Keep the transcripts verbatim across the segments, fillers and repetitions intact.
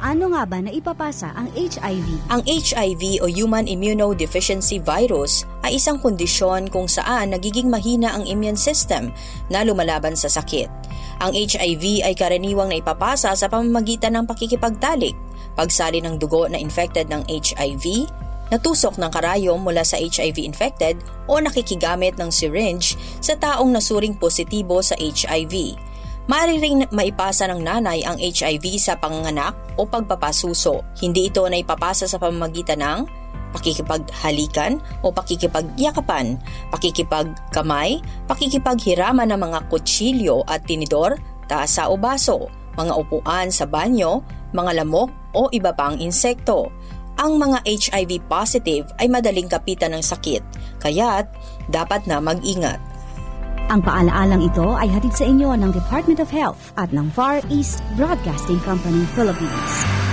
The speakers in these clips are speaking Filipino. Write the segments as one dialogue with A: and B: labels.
A: Paano nga ba naipapasa ang H I V?
B: Ang H I V o Human Immunodeficiency Virus ay isang kondisyon kung saan nagiging mahina ang immune system na lumalaban sa sakit. Ang H I V ay karaniwang naipapasa sa pamamagitan ng pakikipagtalik, pagsali ng dugo na infected ng H I V, natusok ng karayom mula sa H I V infected o nakikigamit ng syringe sa taong nasuring positibo sa H I V. Maaari ring maipasa ng nanay ang H I V sa panganganak o pagpapasuso. Hindi ito naipapasa sa pamamagitan ng pakikipaghalikan o pakikipagyakapan, pakikipagkamay, pakikipaghiraman ng mga kutsilyo at tinidor, tasa o baso, mga upuan sa banyo, mga lamok o iba pang insekto. Ang mga H I V positive ay madaling kapitan ng sakit, kaya't dapat na mag-ingat.
A: Ang paalaalang ito ay hatid sa inyo ng Department of Health at ng Far East Broadcasting Company, Philippines.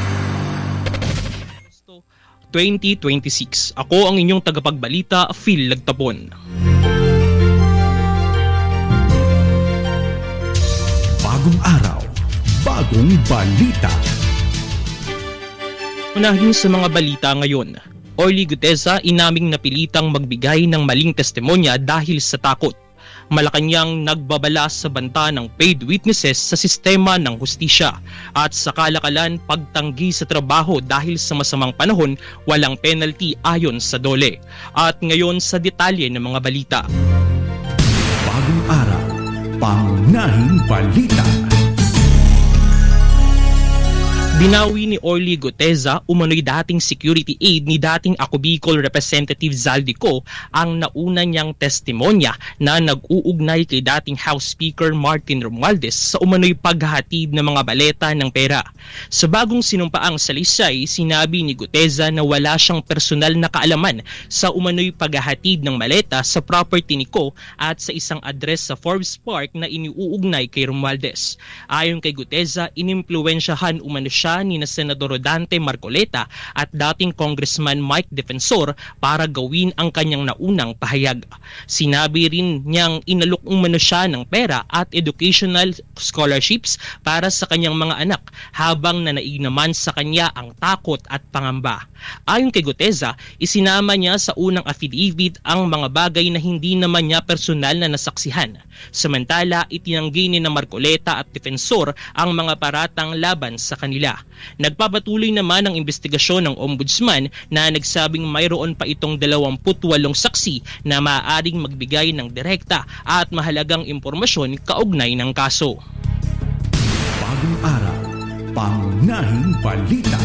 C: twenty twenty-six. Ako ang inyong tagapagbalita, Phil Lagtapon.
D: Bagong araw, bagong balita.
C: Unahin sa mga balita ngayon. Orly Gutesa inaming napilitang magbigay ng maling testimonya dahil sa takot. Malacanang nagbabala sa banta ng paid witnesses sa sistema ng hustisya at sa kalakalan pagtanggi sa trabaho dahil sa masamang panahon walang penalty ayon sa D O L E. At ngayon sa detalye ng mga balita.
D: Bagong araw, pangunahing balita.
C: Binawi ni Orly Gutesa, umano'y dating security aide ni dating Ako Bicol Representative Zaldico, ang nauna niyang testimonya na nag-uugnay kay dating House Speaker Martin Romualdez sa umano'y paghahatid ng mga baleta ng pera. Sa bagong sinumpaang salisay, sinabi ni Gutesa na wala siyang personal na kaalaman sa umano'y paghahatid ng maleta sa property ni Ko at sa isang address sa Forbes Park na iniuugnay kay Romualdez. Ayon kay Gutesa, inimpluwensyahan umano siya ni na Senador Dante Marcoleta at dating Congressman Mike Defensor para gawin ang kanyang naunang pahayag. Sinabi rin niyang inalok umano siya ng pera at educational scholarships para sa kanyang mga anak habang nanaig naman sa kanya ang takot at pangamba. Ayon kay Gutesa, isinama niya sa unang affidavit ang mga bagay na hindi naman niya personal na nasaksihan. Samantala, itinanggi ni na Marcoleta at Defensor ang mga paratang laban sa kanila. Nagpapatuloy naman ang investigasyon ng Ombudsman na nagsabing mayroon pa itong dalawampu't walong saksi na maaaring magbigay ng direkta at mahalagang impormasyon kaugnay ng kaso.
D: Bagong araw, pangunahing balita.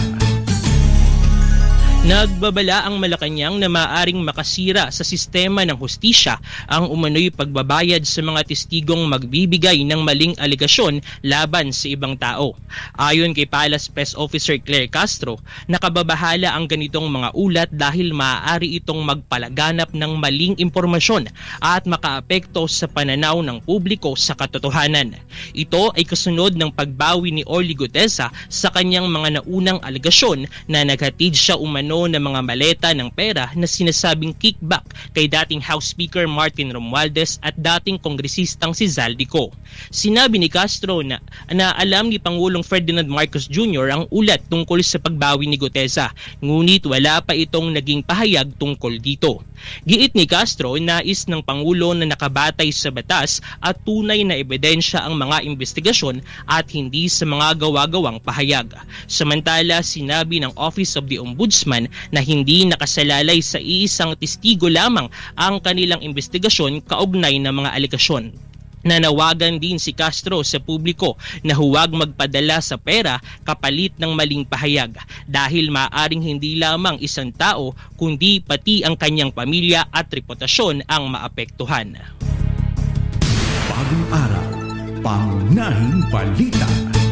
C: Nagbabala ang Malacanang na maaaring makasira sa sistema ng hustisya ang umano'y pagbabayad sa mga testigong magbibigay ng maling alegasyon laban sa ibang tao. Ayon kay Palace Press Officer Claire Castro, nakababahala ang ganitong mga ulat dahil maaari itong magpalaganap ng maling impormasyon at makaapekto sa pananaw ng publiko sa katotohanan. Ito ay kasunod ng pagbawi ni Orly Gutesa sa kanyang mga naunang alegasyon na naghatid siya umano ng mga maleta ng pera na sinasabing kickback kay dating House Speaker Martin Romualdez at dating kongresistang si Zaldico. Sinabi ni Castro na, na alam ni Pangulong Ferdinand Marcos Junior ang ulat tungkol sa pagbawi ni Gutesa, ngunit wala pa itong naging pahayag tungkol dito. Giit ni Castro, nais ng Pangulo na nakabatay sa batas at tunay na ebidensya ang mga investigasyon at hindi sa mga gawa-gawang pahayag. Samantala, sinabi ng Office of the Ombudsman na hindi nakasalalay sa iisang testigo lamang ang kanilang investigasyon kaugnay ng mga alegasyon. Nanawagan din si Castro sa publiko na huwag magpadala sa pera kapalit ng maling pahayag dahil maaaring hindi lamang isang tao kundi pati ang kanyang pamilya at reputasyon ang maapektuhan.
D: Bagong araw, pangunahing balita.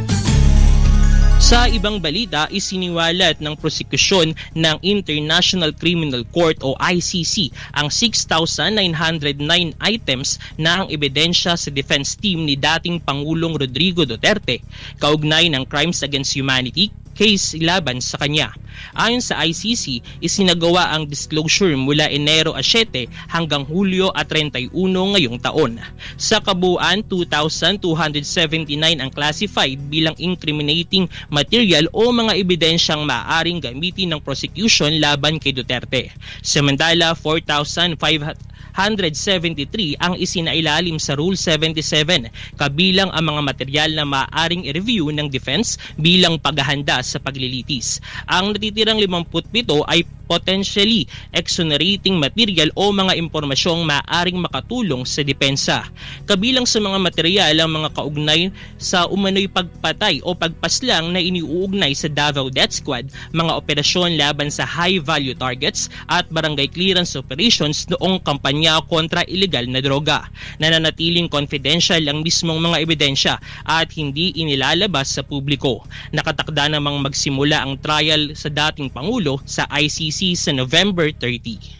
C: Sa ibang balita, isiniwalat ng prosekusyon ng International Criminal Court o I C C ang six thousand nine hundred nine items na ang ebidensya sa defense team ni dating Pangulong Rodrigo Duterte kaugnay ng crimes against humanity, case laban sa kanya. Ayon sa I C C, isinagawa ang disclosure mula Enero siyete hanggang Hulyo treinta-uno ngayong taon. Sa kabuuan, two thousand two hundred seventy-nine ang classified bilang incriminating material o mga ebidensyang maaaring gamitin ng prosecution laban kay Duterte. Samantala, four thousand five hundred seventy-three ang isinailalim sa Rule seventy-seven, kabilang ang mga material na maaaring i-review ng defense bilang paghahanda sa paglilitis. Ang natitirang fifty-seven ay potentially exonerating material o mga impormasyong maaaring makatulong sa depensa. Kabilang sa mga material ang mga kaugnay sa umano'y pagpatay o pagpaslang na iniuugnay sa Davao Death Squad, mga operasyon laban sa high-value targets at barangay clearance operations noong kampanya kontra illegal na droga. Nananatiling confidential ang mismong mga ebidensya at hindi inilalabas sa publiko. Nakatakda namang magsimula ang trial sa dating Pangulo sa I C C sa November thirtieth.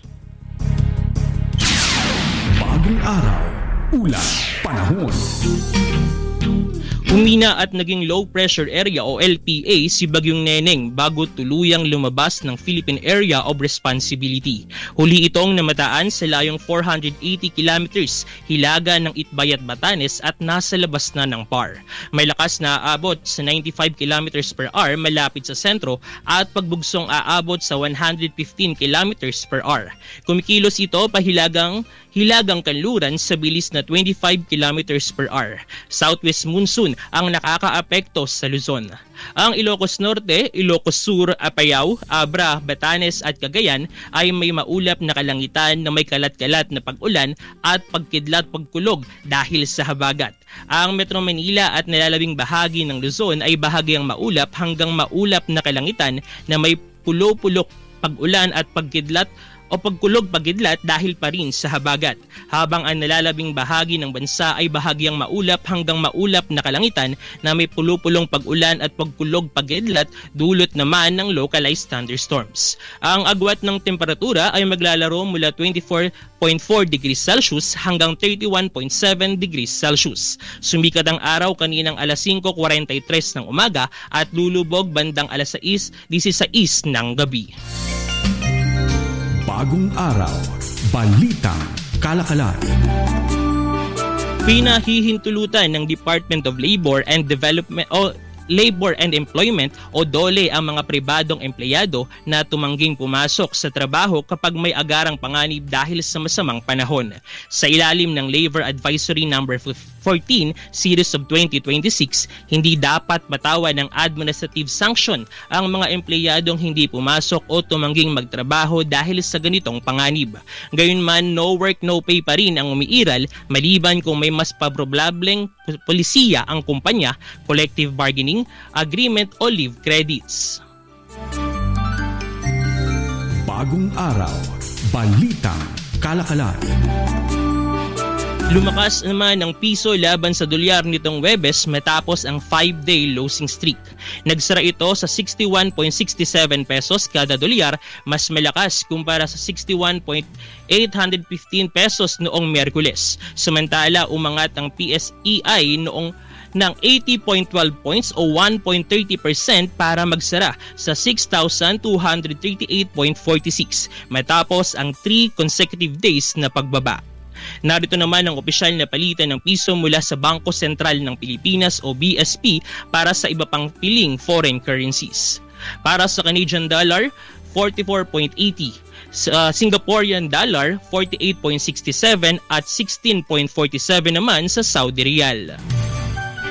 D: Bagong araw, ulat, panahon.
C: Humina at naging low pressure area o L P A si Bagyong Neneng bago tuluyang lumabas ng Philippine Area of Responsibility. Huli itong namataan sa layong four hundred eighty kilometers hilaga ng Itbayat, Batanes at nasa labas na ng P A R. May lakas na aabot sa ninety-five kilometers per hour malapit sa sentro at pagbugsong aabot sa one hundred fifteen kilometers per hour. Kumikilos ito pahilagang hilagang kanluran sa bilis na twenty-five kilometers per hour. Southwest monsoon ang nakakaapekto sa Luzon. Ang Ilocos Norte, Ilocos Sur, Apayao, Abra, Batanes at Cagayan ay may maulap na kalangitan na may kalat-kalat na pag-ulan at pagkidlat pagkulog dahil sa habagat. Ang Metro Manila at nalalabing bahagi ng Luzon ay bahagyang maulap hanggang maulap na kalangitan na may pulo-pulok pag-ulan at pagkidlat o pagkulog pagidlat dahil pa rin sa habagat, habang ang nalalabing bahagi ng bansa ay bahagyang maulap hanggang maulap na kalangitan na may pulupulong pag-ulan at pagkulog pagidlat dulot naman ng localized thunderstorms. Ang agwat ng temperatura ay maglalaro mula twenty-four point four degrees Celsius hanggang thirty-one point seven degrees Celsius. Sumikat ang araw kaninang alas singko forty-three ng umaga at lulubog bandang alas sais disisays ng gabi.
D: Bagong araw, balitang kalakalan.
C: Pinahihintulutan ng Department of Labor and Development o Labor and Employment o DOLE ang mga pribadong empleyado na tumangging pumasok sa trabaho kapag may agarang panganib dahil sa masamang panahon. Sa ilalim ng Labor Advisory number fourteen series of twenty twenty-six, hindi dapat matawan ng administrative sanction ang mga empleyadong hindi pumasok o tumangging magtrabaho dahil sa ganitong panganib. Gayunman, no work no pay pa rin ang umiiral maliban kung may mas paprobableng polisiya ang kumpanya, collective bargaining agreement o leave credits.
D: Bagong araw, balitang kalakalan.
C: Lumakas naman ang piso laban sa dolyar nitong Huwebes matapos ang five-day losing streak. Nagsara ito sa sixty-one point six seven pesos kada dolyar, mas malakas kumpara sa sixty-one point eight one five pesos noong Miyerkules. Samantala, umangat ang P S E I noong ng eighty point one two points o one point three zero percent para magsara sa six thousand two hundred thirty-eight point four six matapos ang three consecutive days na pagbaba. Narito naman ang opisyal na palitan ng piso mula sa Bangko Sentral ng Pilipinas o B S P para sa iba pang piling foreign currencies. Para sa Canadian dollar, forty-four point eight zero, sa Singaporean dollar, forty-eight point six seven at sixteen point four seven naman sa Saudi Riyal.